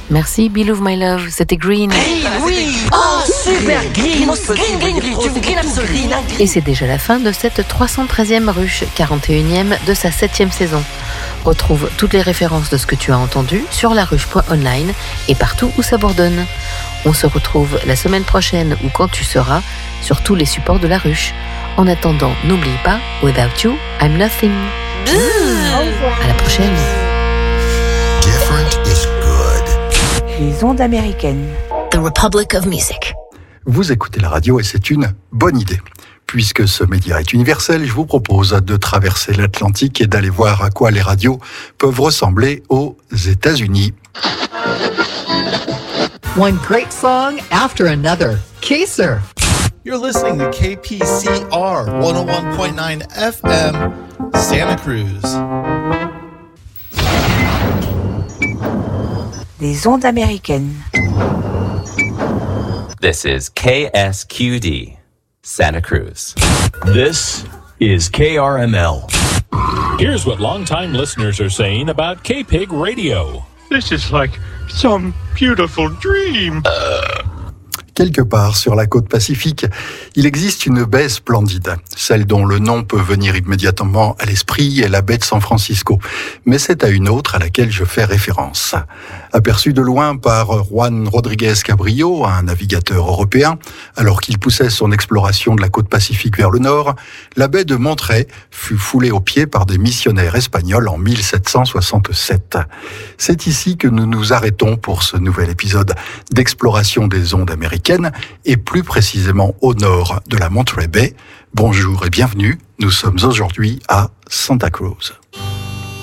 Merci, Believe My Love, c'était Green. Hey, oui. Oh, super, Green, absolument. Et c'est déjà la fin de cette 313e ruche, 41e de sa 7e saison. Retrouve toutes les références de ce que tu as entendu sur laruche.online et partout où ça bourdonne. On se retrouve la semaine prochaine ou quand tu seras sur tous les supports de la ruche. En attendant, n'oublie pas, Without You, I'm Nothing. À la prochaine. Different is good. Les ondes américaines. The Republic of Music. Vous écoutez la radio et c'est une bonne idée. Puisque ce média est universel, je vous propose de traverser l'Atlantique et d'aller voir à quoi les radios peuvent ressembler aux États-Unis. One great song after another. Kaser. You're listening to KPCR 101.9 FM, Santa Cruz. Les ondes américaines. This is KSQD, Santa Cruz. This is KRML. Here's what longtime listeners are saying about K-Pig Radio. This is like some beautiful dream. Quelque part sur la côte pacifique, il existe une baie splendide. Celle dont le nom peut venir immédiatement à l'esprit est la baie de San Francisco. Mais c'est à une autre à laquelle je fais référence. Aperçue de loin par Juan Rodriguez Cabrillo, un navigateur européen, alors qu'il poussait son exploration de la côte pacifique vers le nord, la baie de Monterey fut foulée aux pieds par des missionnaires espagnols en 1767. C'est ici que nous nous arrêtons pour ce nouvel épisode d'exploration des ondes américaines et plus précisément au nord de la Monterey Bay. Bonjour et bienvenue, nous sommes aujourd'hui à Santa Cruz.